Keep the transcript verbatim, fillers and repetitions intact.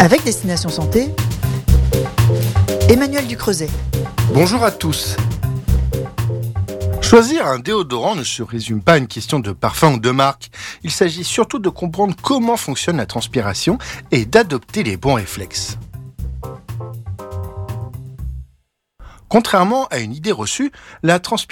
Avec Destination Santé, Emmanuel Ducreuset. Bonjour à tous. Choisir un déodorant ne se résume pas à une question de parfum ou de marque. Il s'agit surtout de comprendre comment fonctionne la transpiration et d'adopter les bons réflexes. Contrairement à une idée reçue, la transpiration